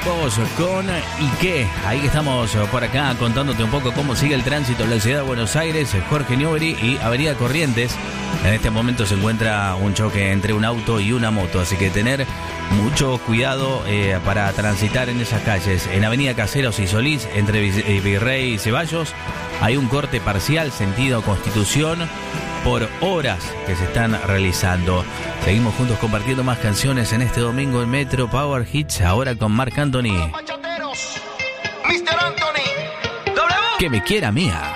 Trapos con Ike. Ahí que estamos por acá contándote un poco cómo sigue el tránsito en la ciudad de Buenos Aires, Jorge Newbery y Avenida Corrientes. En este momento se encuentra un choque entre un auto y una moto, así que tener mucho cuidado para transitar en esas calles. En Avenida Caseros y Solís, entre Virrey y Ceballos, hay un corte parcial sentido Constitución por obras que se están realizando. Seguimos juntos compartiendo más canciones en este domingo en Metro Power Hits, ahora con Marc Anthony. Mr. Anthony. Que me quiera mía.